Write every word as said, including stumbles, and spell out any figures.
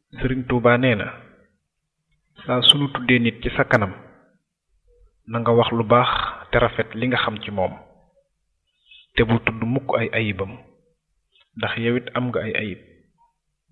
Sëriñ Tuuba nee na saa sunu tuddee nit ci sa kanam na nga wax lu baax te rafet li nga xam ci moom te bu tudd mukk ay ayibam ndax yow it am nga ay ayib